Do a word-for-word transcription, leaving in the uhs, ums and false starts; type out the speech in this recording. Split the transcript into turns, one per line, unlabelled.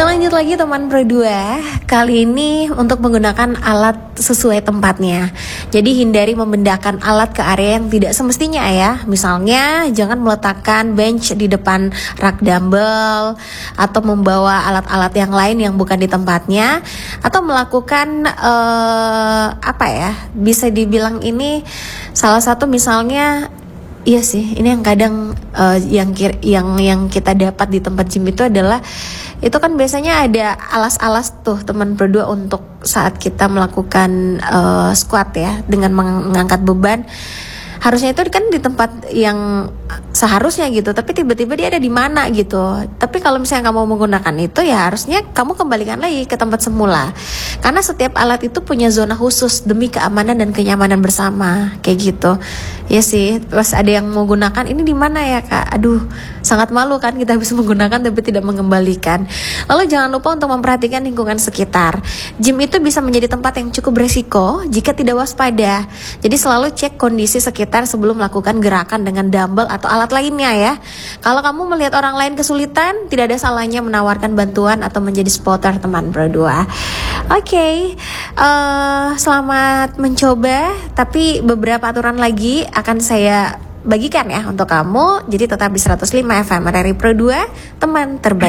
Kita lanjut lagi teman berdua. Kali ini untuk menggunakan alat sesuai tempatnya. Jadi hindari memindahkan alat ke area yang tidak semestinya ya. Misalnya jangan meletakkan bench di depan rak dumbbell, atau membawa alat-alat yang lain yang bukan di tempatnya, atau melakukan uh, apa ya, bisa dibilang ini salah satu misalnya. Iya sih, ini yang kadang uh, yang yang yang kita dapat di tempat gym itu adalah itu kan biasanya ada alas-alas tuh teman berdua untuk saat kita melakukan uh, squat ya dengan mengangkat beban. Harusnya itu kan di tempat yang seharusnya gitu, tapi tiba-tiba dia ada di mana gitu. Tapi kalau misalnya kamu menggunakan itu ya harusnya kamu kembalikan lagi ke tempat semula. Karena setiap alat itu punya zona khusus demi keamanan dan kenyamanan bersama, kayak gitu. Ya sih, pas ada yang mau gunakan ini di mana ya Kak? Aduh, sangat malu kan kita bisa menggunakan tapi tidak mengembalikan. Lalu jangan lupa untuk memperhatikan lingkungan sekitar. Gym itu bisa menjadi tempat yang cukup beresiko jika tidak waspada. Jadi selalu cek kondisi sekitar sebelum melakukan gerakan dengan dumbbell atau alat lainnya ya. Kalau kamu melihat orang lain kesulitan, tidak ada salahnya menawarkan bantuan atau menjadi spotter teman berdua. Oke, okay. uh, selamat mencoba. Tapi beberapa aturan lagi akan saya bagikan ya untuk kamu. Jadi tetap di seratus lima F M R R I Pro dua, teman terbaik.